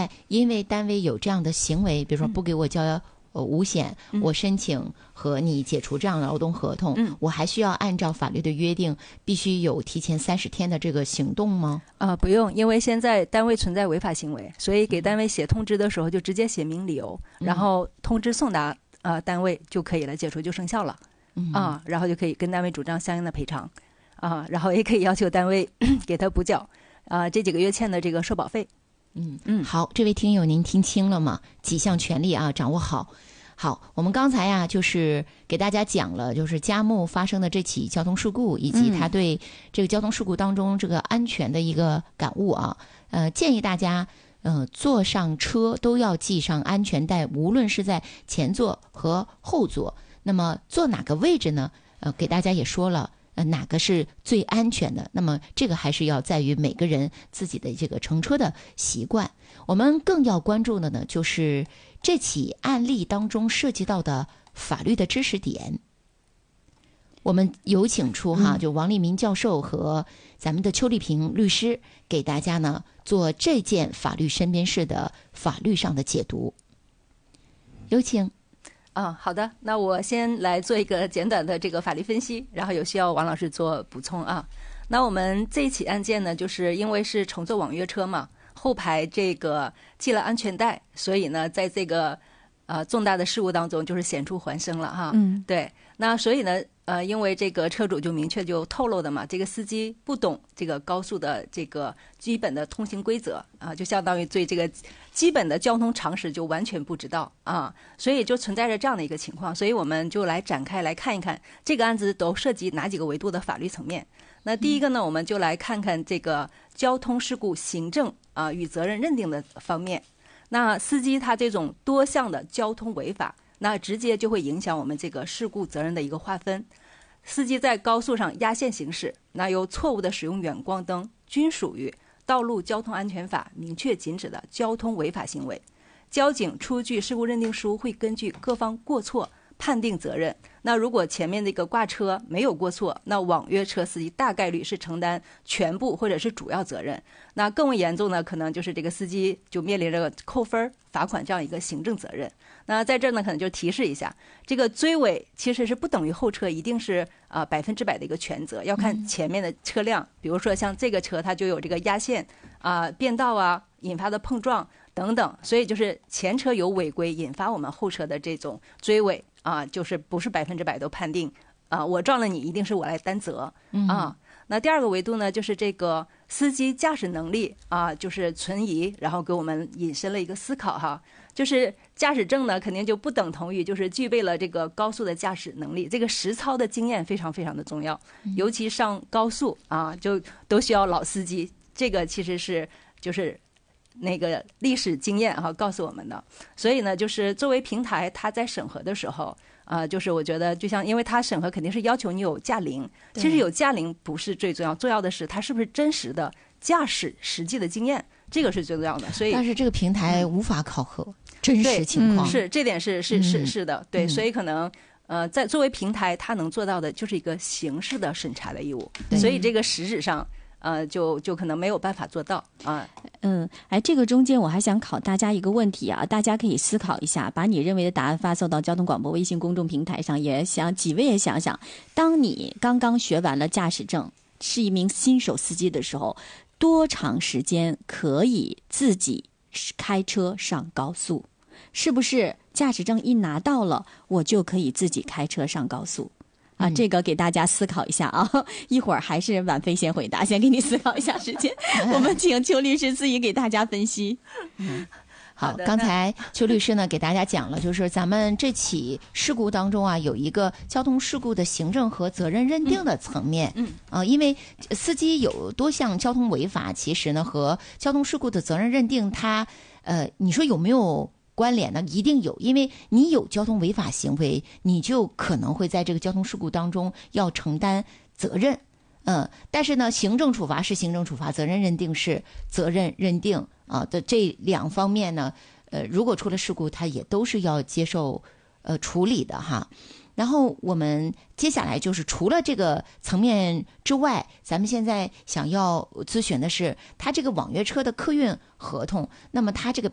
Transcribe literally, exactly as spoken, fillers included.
哎，因为单位有这样的行为，比如说不给我交呃五险， 嗯、 我申请和你解除这样的劳动合同， 嗯、 我还需要按照法律的约定，必须有提前三十天的这个行动吗？ 呃，不用，因为现在单位存在违法行为，所以给单位写通知的时候就直接写明理由， 嗯、 然后通知送达呃单位就可以了，解除就生效了。 嗯啊，然后就可以跟单位主张相应的赔偿啊，然后也可以要求单位给他补缴啊这几个月欠的这个社保费。 嗯嗯，好，这位听友您听清了吗？几项权利啊，掌握好。好，我们刚才呀、啊，就是给大家讲了，就是佳木发生的这起交通事故，以及他对这个交通事故当中这个安全的一个感悟啊。呃，建议大家，呃，坐上车都要系上安全带，无论是在前座和后座。那么坐哪个位置呢？呃，给大家也说了，呃，哪个是最安全的？那么这个还是要在于每个人自己的这个乘车的习惯。我们更要关注的呢，就是这起案例当中涉及到的法律的知识点。我们有请出哈，就王立民教授和咱们的邱丽萍律师给大家呢做这件法律身边事的法律上的解读。有请。 啊，好的，那我先来做一个简短的这个法律分析，然后有需要王老师做补充啊。那我们这一起案件呢，就是因为是乘坐网约车嘛，后排这个系了安全带，所以呢，在这个呃重大的事故当中，就是险出还生了哈。 嗯， 对。那所以呢，呃，因为这个车主就明确就透露的嘛，这个司机不懂这个高速的这个基本的通行规则啊，就相当于对这个基本的交通常识就完全不知道啊，所以就存在着这样的一个情况。所以我们就来展开来看一看这个案子都涉及哪几个维度的法律层面。那第一个呢，我们就来看看这个交通事故行政啊与责任认定的方面。那司机他这种多项的交通违法，那直接就会影响我们这个事故责任的一个划分。司机在高速上压线行驶，那有错误的使用远光灯，均属于道路交通安全法明确禁止的交通违法行为。交警出具事故认定书会根据各方过错判定责任。那如果前面这个挂车没有过错，那网约车司机大概率是承担全部或者是主要责任。那更为严重呢，可能就是这个司机就面临着扣分、罚款这样一个行政责任。那在这儿呢，可能就提示一下，这个追尾其实是不等于后车一定是啊百分之百的一个全责，要看前面的车辆。嗯、比如说像这个车，它就有这个压线啊、变道啊引发的碰撞等等，所以就是前车有违规引发我们后车的这种追尾啊，就是不是百分之百都判定啊，我撞了你一定是我来担责啊。那第二个维度呢，就是这个司机驾驶能力啊，就是存疑，然后给我们引申了一个思考哈，就是驾驶证呢肯定就不等同于就是具备了这个高速的驾驶能力，这个实操的经验非常非常的重要，尤其上高速啊，就都需要老司机，这个其实是就是那个历史经验哈、啊、告诉我们的。所以呢，就是作为平台，它在审核的时候。啊、呃，就是我觉得，就像因为它审核肯定是要求你有驾龄，其实有驾龄不是最重要，重要的是它是不是真实的驾驶实际的经验，这个是最重要的。所以， 但是这个平台无法考核、嗯、真实情况， 嗯、是这点是是是是的，对， 嗯、 所以可能呃，在作为平台，它能做到的就是一个形式的审查的义务，所以这个实质上。呃，就就可能没有办法做到啊。 嗯，哎，这个中间我还想考大家一个问题啊，大家可以思考一下，把你认为的答案发送到交通广播微信公众平台上，也想几位也想想，当你刚刚学完了驾驶证，是一名新手司机的时候，多长时间可以自己开车上高速？是不是驾驶证一拿到了，我就可以自己开车上高速？啊，这个给大家思考一下啊！一会儿还是婉飞先回答，先给你思考一下时间。我们请邱律师自己给大家分析。 嗯，好，刚才邱律师呢给大家讲了，就是咱们这起事故当中啊，有一个交通事故的行政和责任认定的层面。 嗯， 啊、呃，因为司机有多项交通违法，其实呢和交通事故的责任认定它，呃，你说有没有？关联呢一定有，因为你有交通违法行为，你就可能会在这个交通事故当中要承担责任。嗯，但是呢，行政处罚是行政处罚，责任认定是责任认定啊的这两方面呢，呃，如果出了事故，它也都是要接受呃处理的哈。然后我们接下来就是除了这个层面之外，咱们现在想要咨询的是，它这个网约车的客运合同，那么它这个